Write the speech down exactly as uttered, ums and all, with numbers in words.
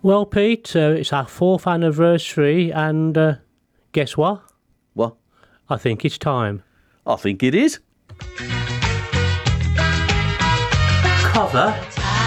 Well, Pete, uh, it's our fourth anniversary, and uh, guess what? What? I think it's time. I think it is. Cover